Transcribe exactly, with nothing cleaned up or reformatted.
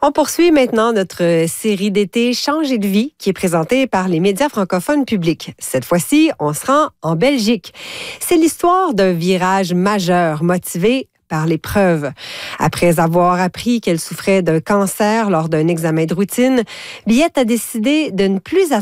On poursuit maintenant notre série d'été Changer de vie qui est présentée par les médias francophones publics. Cette fois-ci, on se rend en Belgique. C'est l'histoire d'un virage majeur motivé par l'épreuve. Après avoir appris qu'elle souffrait d'un cancer lors d'un examen de routine, Biette a décidé de ne plus